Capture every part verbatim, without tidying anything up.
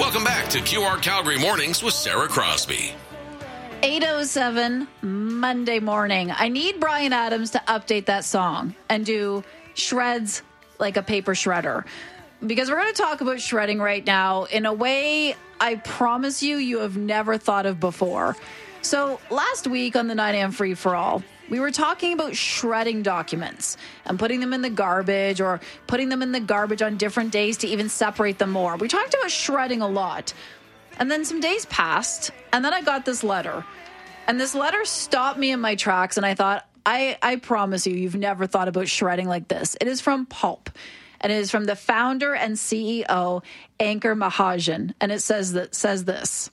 Welcome back to Q R Calgary Mornings with Sarah Crosby. eight oh seven Monday morning. I need Brian Adams to update that song and do shreds like a paper shredder. Because we're going to talk about shredding right now in a way I promise you you have never thought of before. So last week on the nine a.m. Free For All, we were talking about shredding documents and putting them in the garbage or putting them in the garbage on different days to even separate them more. We talked about shredding a lot. And then some days passed, and then I got this letter. And this letter stopped me in my tracks, and I thought, I, I promise you, you've never thought about shredding like this. It is from Pulp, and it is from the founder and C E O, Ankur Mahajan. And it says that says this: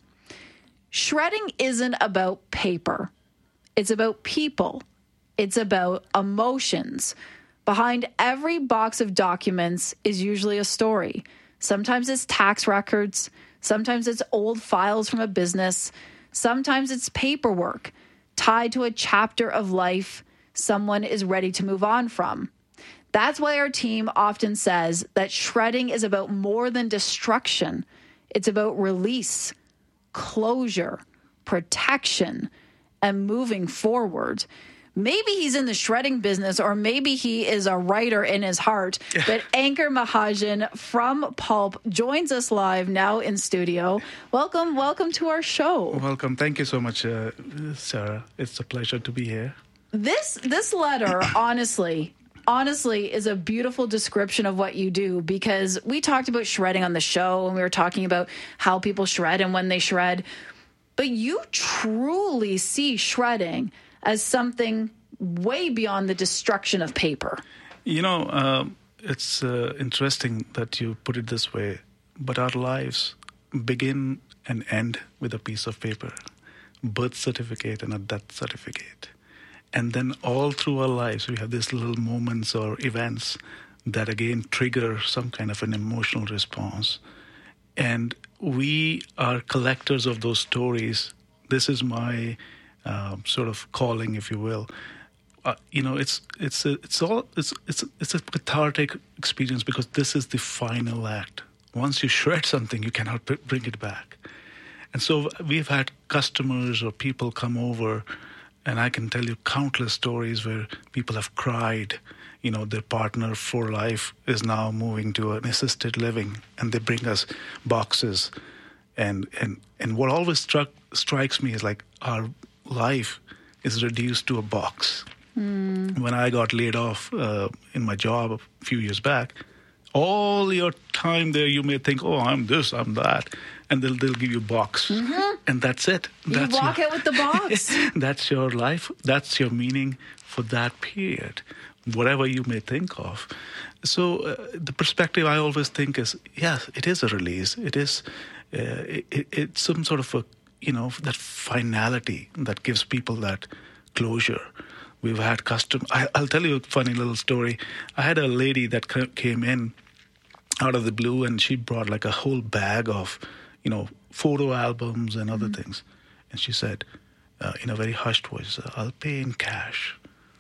shredding isn't about paper. It's about people. It's about emotions. Behind every box of documents is usually a story. Sometimes it's tax records. Sometimes it's old files from a business. Sometimes it's paperwork tied to a chapter of life someone is ready to move on from. That's why our team often says that shredding is about more than destruction. It's about release, closure, protection, and moving forward. Maybe he's in the shredding business, or maybe he is a writer in his heart. But Ankur Mahajan from Pulp joins us live now in studio. Welcome, welcome to our show. Welcome. Thank you so much, uh, Sarah. It's a pleasure to be here. This this letter, honestly, honestly, is a beautiful description of what you do, because we talked about shredding on the show, and we were talking about how people shred and when they shred. But you truly see shredding as something way beyond the destruction of paper. You know, uh, it's uh, interesting that you put it this way, but our lives begin and end with a piece of paper, birth certificate and a death certificate. And then all through our lives, we have these little moments or events that again trigger some kind of an emotional response. And we are collectors of those stories. This is my uh, sort of calling, if you will. Uh, you know, it's it's a, it's all it's it's it's a cathartic experience, because this is the final act. Once you shred something, you cannot b- bring it back. And so we've had customers or people come over, and I can tell you countless stories where people have cried. You know, their partner for life is now moving to an assisted living, and they bring us boxes. And and, and what always struck, strikes me is like our life is reduced to a box. Mm. When I got laid off uh, in my job a few years back, all your time there, you may think, oh, I'm this, I'm that. And they'll, they'll give you a box. Mm-hmm. And that's it. That's you walk your, out with the box. That's your life. That's your meaning for that period, whatever you may think of. So uh, the perspective I always think is, yes, it is a release. It is, uh, it, it's some sort of a, you know, that finality that gives people that closure. We've had custom. I, I'll tell you a funny little story. I had a lady that came in out of the blue, and she brought like a whole bag of, you know, photo albums and other mm-hmm. things. And she said, uh, in a very hushed voice, I'll pay in cash.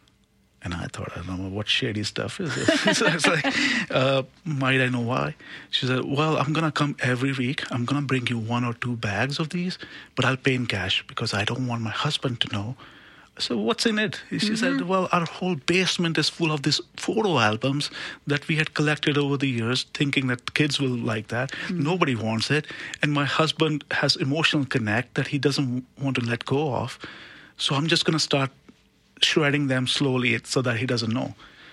And I thought, I don't know what shady stuff is it. So I was like, uh, might I know why? She said, well, I'm going to come every week. I'm going to bring you one or two bags of these, but I'll pay in cash because I don't want my husband to know. So what's in it? She mm-hmm. said, well, our whole basement is full of these photo albums that we had collected over the years, thinking that kids will like that. Mm-hmm. Nobody wants it. And my husband has emotional connect that he doesn't want to let go of. So I'm just going to start shredding them slowly so that he doesn't know.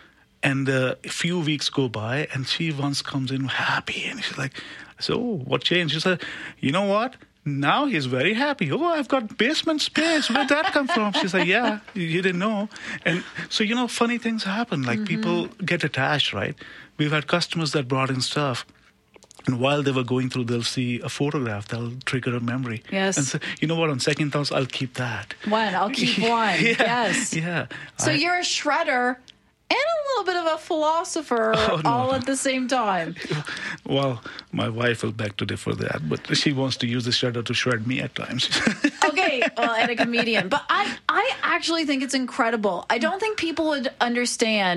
And uh, a few weeks go by, and she once comes in happy, and she's like, so what changed? She said, you know what? Now he's very happy. Oh, I've got basement space. Where'd that come from? She's like, yeah, you didn't know. And so, you know, funny things happen. Like mm-hmm. people get attached, right? We've had customers that brought in stuff, and while they were going through, they'll see a photograph that'll trigger a memory. Yes. And so, you know what? On second thoughts, I'll keep that. One. I'll keep one. yeah, yes. Yeah. So I, you're a shredder and a little bit of a philosopher oh, no, all no. at the same time. Well, my wife will beg to differ that, but she wants to use the shredder to shred me at times. Okay, well, and a comedian. But I, I actually think it's incredible. I don't think people would understand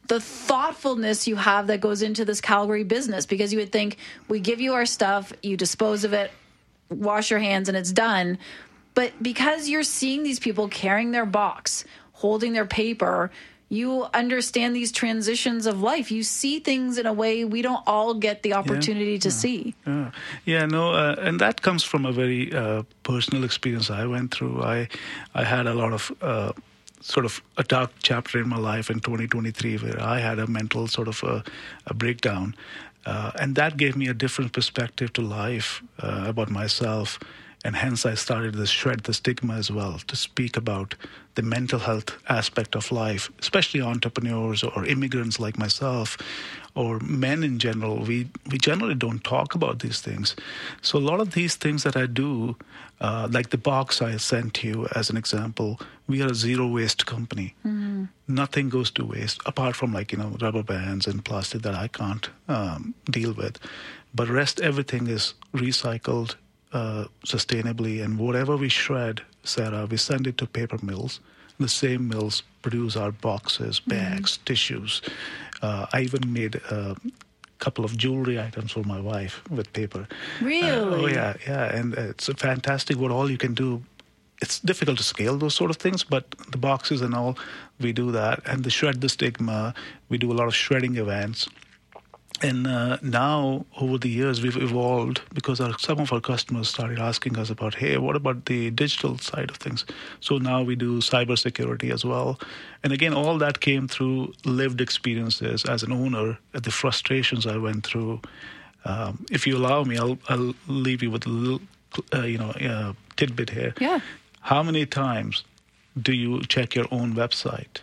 the thoughtfulness you have that goes into this Calgary business, because you would think we give you our stuff, you dispose of it, wash your hands, and it's done. But because you're seeing these people carrying their box, holding their paper, you understand these transitions of life. You see things in a way we don't all get the opportunity yeah, to yeah, see. Yeah, yeah no, uh, and that comes from a very uh, personal experience I went through. I, I had a lot of uh, sort of a dark chapter in my life in twenty twenty-three where I had a mental sort of a, a breakdown. Uh, and that gave me a different perspective to life uh, about myself. And hence I started to shred the stigma as well, to speak about the mental health aspect of life, especially entrepreneurs or immigrants like myself, or men in general. We we generally don't talk about these things. So a lot of these things that I do, uh, like the box I sent you as an example, we are a zero waste company. Mm-hmm. Nothing goes to waste, apart from like, you know, rubber bands and plastic that I can't um, deal with. But rest, everything is recycled, Uh, sustainably, and whatever we shred, Sarah, we send it to paper mills. The same mills produce our boxes, bags, mm-hmm. tissues. Uh, I even made a couple of jewelry items for my wife with paper. Really? Uh, oh, yeah, yeah. And it's fantastic what all you can do. It's difficult to scale those sort of things, but the boxes and all, we do that. And the Shred the Stigma, we do a lot of shredding events. And uh, now, over the years, we've evolved because our, some of our customers started asking us about, hey, what about the digital side of things? So now we do cybersecurity as well. And again, all that came through lived experiences as an owner, the frustrations I went through. Um, if you allow me, I'll, I'll leave you with a little, uh, you know, uh, tidbit here. Yeah. How many times do you check your own website?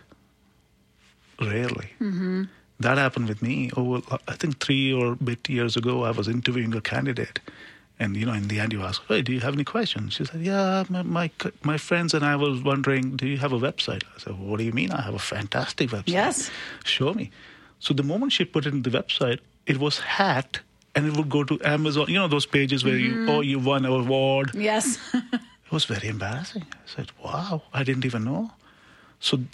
Rarely. Mm-hmm. That happened with me over, I think, three or bit years ago. I was interviewing a candidate, and you know, in the end, you ask, "Hey, do you have any questions?" She said, "Yeah, my, my my friends and I was wondering, do you have a website?" I said, "What do you mean? I have a fantastic website." Yes. Show me. So the moment she put it in the website, it was hacked, and it would go to Amazon. You know those pages where mm-hmm. you, oh, you won an award. Yes. It was very embarrassing. I said, "Wow, I didn't even know." So